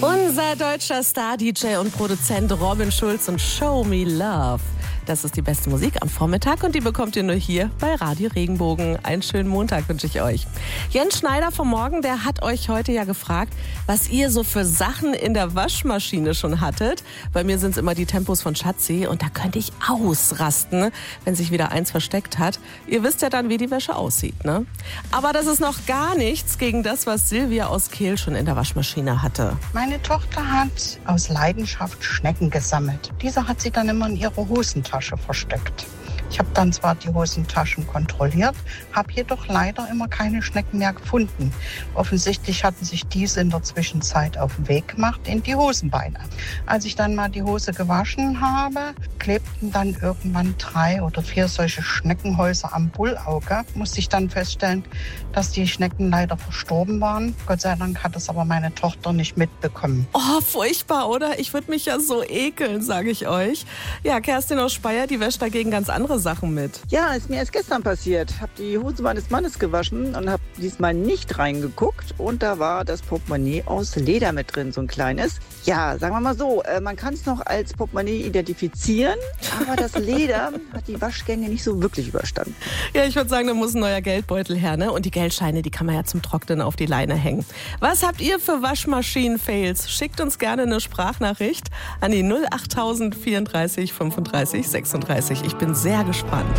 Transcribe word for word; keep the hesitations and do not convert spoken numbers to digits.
Unser deutscher Star-D J und Produzent Robin Schulz und Show Me Love. Das ist die beste Musik am Vormittag und die bekommt ihr nur hier bei Radio Regenbogen. Einen schönen Montag wünsche ich euch. Jens Schneider vom Morgen, der hat euch heute ja gefragt, was ihr so für Sachen in der Waschmaschine schon hattet. Bei mir sind es immer die Tempos von Schatzi und da könnte ich ausrasten, wenn sich wieder eins versteckt hat. Ihr wisst ja dann, wie die Wäsche aussieht, ne? Aber das ist noch gar nichts gegen das, was Silvia aus Kehl schon in der Waschmaschine hatte. Meine Tochter hat aus Leidenschaft Schnecken gesammelt. Diese hat sie dann immer in ihre Hosentasche versteckt. Ich habe dann zwar die Hosentaschen kontrolliert, habe jedoch leider immer keine Schnecken mehr gefunden. Offensichtlich hatten sich diese in der Zwischenzeit auf den Weg gemacht in die Hosenbeine. Als ich dann mal die Hose gewaschen habe, klebten dann irgendwann drei oder vier solche Schneckenhäuser am Bullauge. Musste ich dann feststellen, dass die Schnecken leider verstorben waren. Gott sei Dank hat es aber meine Tochter nicht mitbekommen. Oh, furchtbar, oder? Ich würde mich ja so ekeln, sage ich euch. Ja, Kerstin aus Speyer, die wäscht dagegen ganz andere Sachen mit. Ja, ist mir erst gestern passiert. Hab die Hose meines Mannes gewaschen und hab diesmal nicht reingeguckt. Und da war das Portemonnaie aus Leder mit drin, so ein kleines. Ja, sagen wir mal so, äh, man kann es noch als Portemonnaie identifizieren, aber das Leder hat die Waschgänge nicht so wirklich überstanden. Ja, ich würde sagen, da muss ein neuer Geldbeutel her, ne? Und die Geldscheine, die kann man ja zum Trocknen auf die Leine hängen. Was habt ihr für Waschmaschinen-Fails? Schickt uns gerne eine Sprachnachricht an die null achttausend vierunddreißig fünfunddreißig sechsunddreißig. Ich bin sehr gespannt.